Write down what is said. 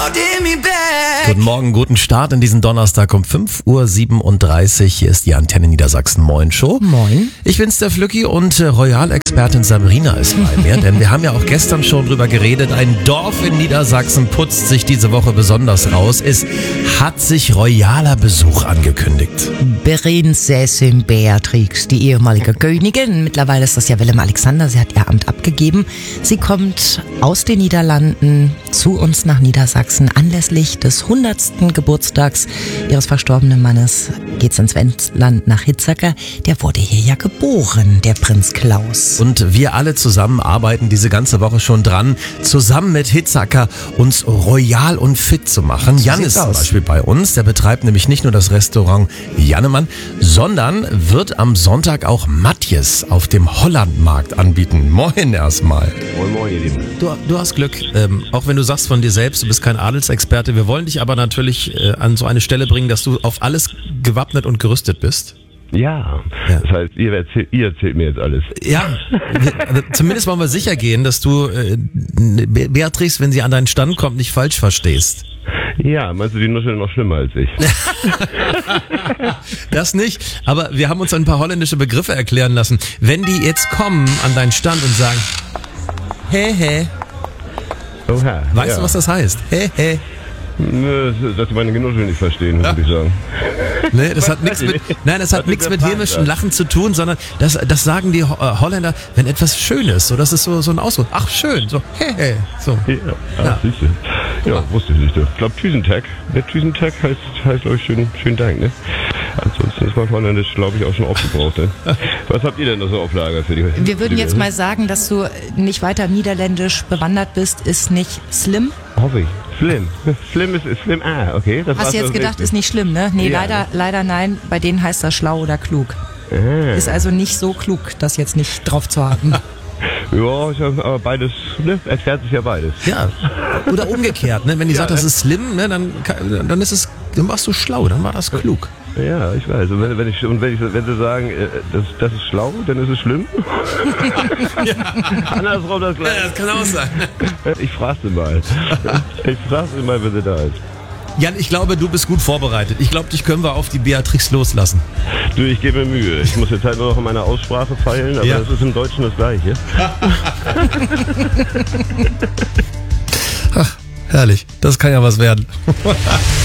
Guten Morgen, guten Start in diesen Donnerstag um 5:37 Uhr. Hier ist die Antenne Niedersachsen Moin Show. Moin. Ich bin's, der Flücki, und Royal-Expertin Sabrina ist bei mir. Denn wir haben ja auch gestern schon drüber geredet, ein Dorf in Niedersachsen putzt sich diese Woche besonders raus. Es hat sich royaler Besuch angekündigt. Prinzessin Beatrix, die ehemalige Königin. Mittlerweile ist das ja Willem Alexander. Sie hat ihr Amt abgegeben. Sie kommt aus den Niederlanden zu uns nach Niedersachsen. Anlässlich des 100. Geburtstags ihres verstorbenen Mannes geht's ins Wendland nach Hitzacker. Der wurde hier ja geboren, der Prinz Klaus. Und wir alle zusammen arbeiten diese ganze Woche schon dran, zusammen mit Hitzacker uns royal und fit zu machen. Jan ist zum Beispiel bei uns. Der betreibt nämlich nicht nur das Restaurant Jannemann, sondern wird am Sonntag auch Matjes auf dem Hollandmarkt anbieten. Moin erstmal. Moin, moin, ihr Lieben. Du hast Glück, auch wenn du sagst von dir selbst, du bist kein Adelsexperte. Wir wollen dich aber natürlich an so eine Stelle bringen, dass du auf alles gewappnet und gerüstet bist. Ja, das heißt, ihr erzählt mir jetzt alles. Ja, zumindest wollen wir sicher gehen, dass du Beatrix, wenn sie an deinen Stand kommt, nicht falsch verstehst. Ja, meinst du, die Nuschel noch schlimmer als ich? Das nicht, aber wir haben uns ein paar holländische Begriffe erklären lassen. Wenn die jetzt kommen an deinen Stand und sagen, hey, Oha, weißt du, was das heißt? Hey. Nö, dass sie meine Genuschel nicht verstehen, würde ich sagen. Nee, das hat nichts mit hämischem Lachen zu tun, sondern das sagen die Holländer, wenn etwas schön ist. So, das ist so ein Ausdruck. Ach, schön. So, hey. So. Ja. Siehst du. Ja, wusste ich nicht. Ich glaube, Tüsentag. Der Tüsentag heißt glaube ich, schönen Dank, ne? Ansonsten ist mein Holländisch, glaube ich, auch schon aufgebraucht, ne? Was habt ihr denn noch so auf Lager für die? Wir würden jetzt mal sagen, dass du nicht weiter niederländisch bewandert bist, ist nicht slim. Hoffe ich. Slim ist slim. Ah, okay. Das Hast du jetzt gedacht, ist nicht schlimm, ne? Nee, ja. leider nein. Bei denen heißt das schlau oder klug. Ist also nicht so klug, das jetzt nicht drauf zu haben. Ja, aber beides, ne? Erklärt sich ja beides. Ja, oder umgekehrt, ne? Wenn die sagt, das ist slim, ne? Dann warst du schlau, dann war das klug. Ja, ich weiß. Und wenn sie sagen, das ist schlau, dann ist es schlimm. Ja. Andersrum das gleiche. Ja, das kann auch sein. Ich frage sie mal. Wenn sie da ist. Jan, ich glaube, du bist gut vorbereitet. Ich glaube, dich können wir auf die Beatrix loslassen. Du, ich gebe mir Mühe. Ich muss jetzt halt nur noch in meiner Aussprache feilen, aber das ist im Deutschen das Gleiche. Ach, herrlich. Das kann ja was werden.